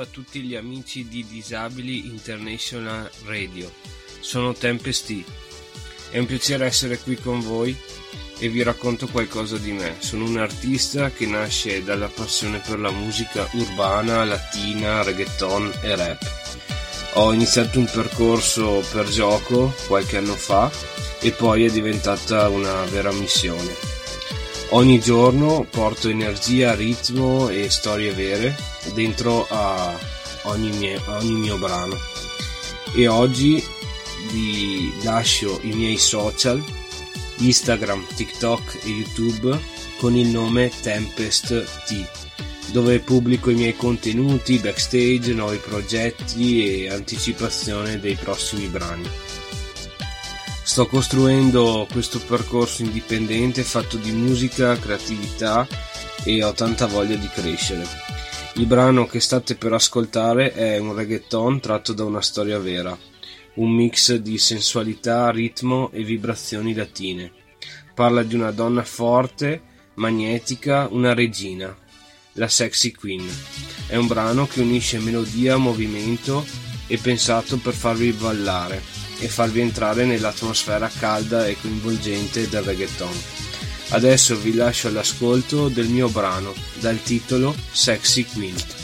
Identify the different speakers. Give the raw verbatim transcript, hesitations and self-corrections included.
Speaker 1: a tutti gli amici di Disabili International Radio. Sono Tempest T. È un piacere essere qui con voi e vi racconto qualcosa di me. Sono un artista che nasce dalla passione per la musica urbana, latina, reggaeton e rap. Ho iniziato un percorso per gioco qualche anno fa e poi è diventata una vera missione. Ogni giorno porto energia, ritmo e storie vere dentro a ogni mio, ogni mio brano. E oggi vi lascio i miei social, Instagram, TikTok e YouTube, con il nome Tempest T, dove pubblico i miei contenuti, backstage, nuovi progetti e anticipazione dei prossimi brani. Sto costruendo questo percorso indipendente fatto di musica, creatività e ho tanta voglia di crescere. Il brano che state per ascoltare è un reggaeton tratto da una storia vera, un mix di sensualità, ritmo e vibrazioni latine. Parla di una donna forte, magnetica, una regina, la Sexy Queen. È un brano che unisce melodia, movimento e pensato per farvi ballare e farvi entrare nell'atmosfera calda e coinvolgente del reggaeton. Adesso vi lascio all'ascolto del mio brano dal titolo Sexy Queen.